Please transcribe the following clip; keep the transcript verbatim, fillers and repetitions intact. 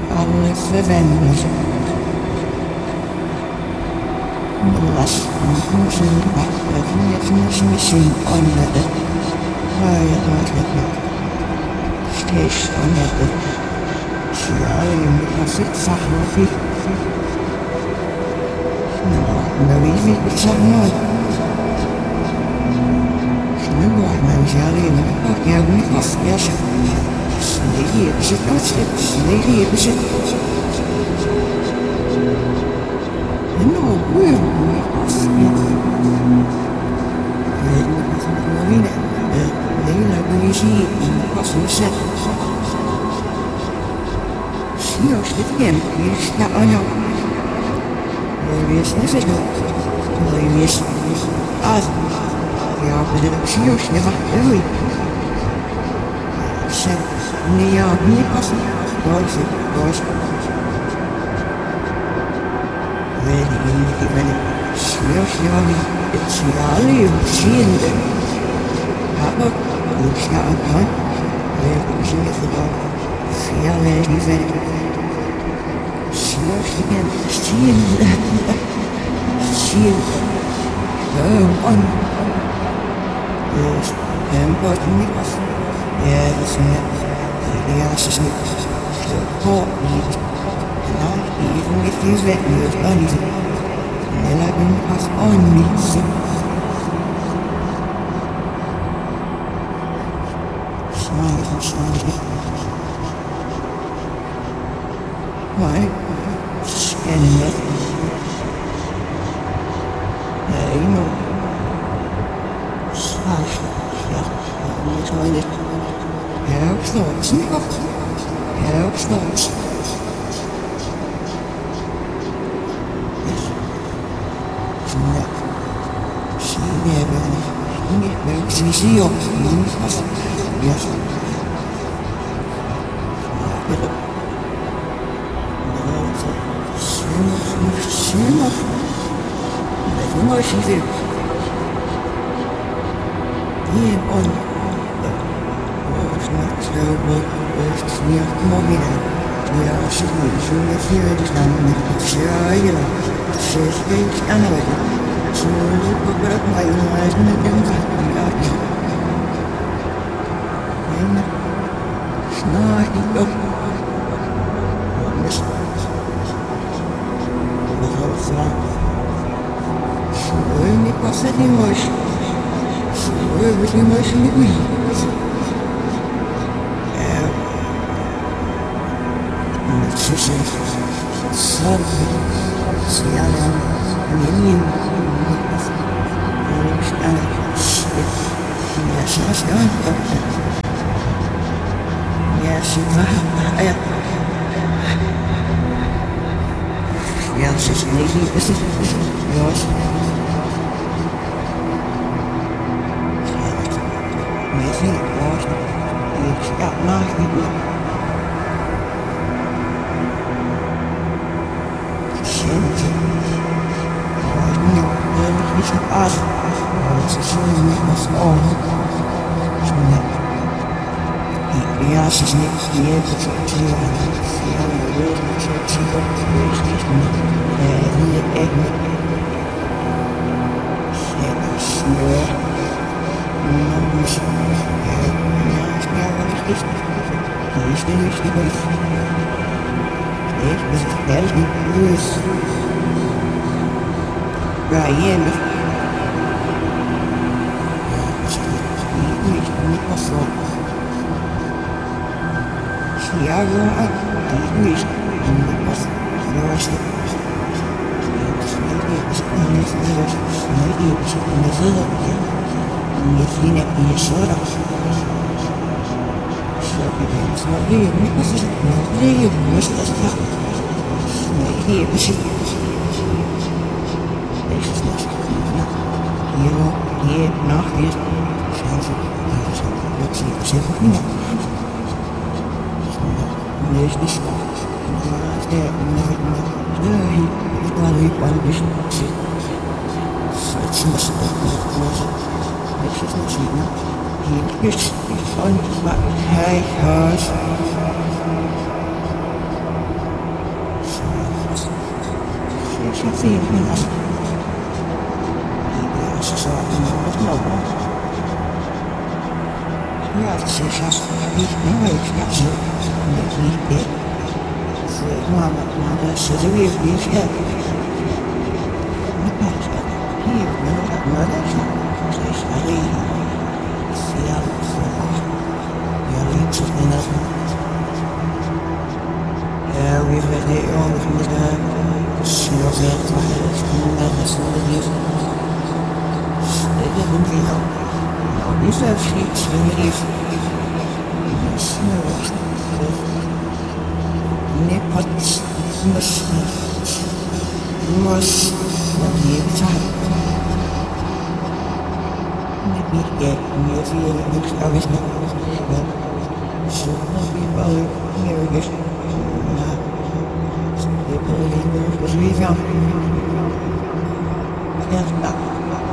alle verwendet. Belas musim het misschien onder waar je het steeds onder de sociale als het vaak nou, nou wie ik het zeg nooit. Nou, mijn jaren, ja, niet af, ja, ze. Nee, hier is het nooit slips. Nee, hier is het. Nou, weer niet af, ja. Nee, dat is een marine. Nee, nou, wie zie je in pas een set. Zie je, als dit hem, hier is ja, oh nou. Nee, wie is het, is het. Nee, wie is het. Ah, ja, maar dat zie je, als je wacht, oei. Zeg, nee, ja, niet passen. Boys, boys. Weet ik niet, ik ben een snel, snel, het signale, hoe zie je het? Maar, hoe snel het kan, weet ik niet meer gedaan. Via mij niet verder. Snel, snel, zie je het? Zie je het? Oh, man. Dus, en wat niet af. Ja, dat is net. Ja, dat is niet. Zo, oh, niet. Nou, hier moet ik eens weg, nu is dat niet. Nee, laat me pas on niet zien. Snel, snel. Maar, scannen net. Nee, no. Slaaf. Ja, niet gewoon dit. Help snort, niet af. Help snort. Yes. Nee. Zie je hebben. Niet meer. Zie zie je op. Niet af. Yes. Zin af. Met een mooi zin. Hier on. Zo, het is niet helemaal binnen. Ja, als je niet zo met je dus dan met het schaaien. Het is een beetje aan de weg. Zo lopen we op mij omhoog met een gat. En snaar niet op. Anders. Wat wil ik vragen? Zo, niet pas het niet mooi. Zo, het niet mooi zijn niet meer. Sushi, sub, sialan, minion, and yes, yes, yes, yes, yes, it's lazy, this is yours. Amazing, what? It's got nothing. Niet op aarde, maar het is zo niet als ogen. Ja, ze is niet meer te vertellen. Ja, maar weet ik zo zie op de wees niet meer. En niet echt niet. Ja, snel. Nou, dus. Ja, is meer wat ik is. Dat is de nieuwste wees. Nee, dat is het niet. Dus. Ja, hier nog. Niet, niet pas zo. Ja, ja, die is niet pas. Ja, is het. Nee, is het niet. Nee, is het niet. Je vrienden in je zorg. Zo, je bent zo weer. Niet pas is het. Nee, je moest dat gaan. Nee, hier is het. Deze is nog. Hier, hier, nog, hier. Zijn ze. Dat zie ik zelf ook niet meer. Nee, is niet zo. Nee, nee, nee. Nee, ik kan niet aan de bus zitten. Het is niet zo. Het is niet zo. Hier is het. Hij huis. شخصية من أصل أساسا مطلوبة لا شخص ما يشخص مثلي ما ما سوي بيشها ما بحث هي ما ما ليش عليها سيارة يلي تسمينا ويبدأون في المدى السياسات وحياتنا الناس يجب فيها ويسا في تسميريف السياسات نبت مش مش نبي بتاعي نبي نبي نبي أبينا شو نبي بالي نبي People in the